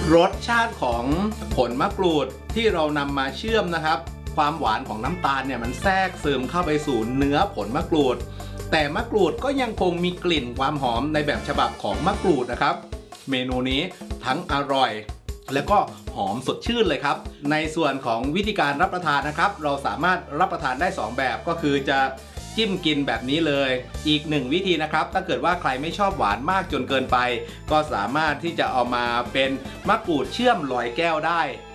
รสชาติของผลมะกรูดที่เรานำมาเชื่อมนะครับความหวานของน้ำตาลเนี่ยมันแทรกซึมเข้าไปสู่เนื้อผลมะกรูดแต่มะกรูดก็ยังคงมีกลิ่นความหอมในแบบฉบับของมะกรูดนะครับเมนูนี้ทั้งอร่อยแล้วก็หอมสดชื่นเลยครับในส่วนของวิธีการรับประทานนะครับเราสามารถรับประทานได้2แบบก็คือจะจิ้มกินแบบนี้เลยอีก1วิธีนะครับถ้าเกิดว่าใครไม่ชอบหวานมากจนเกินไปก็สามารถที่จะเอามาเป็นมะกรูดเชื่อมลอยแก้วได้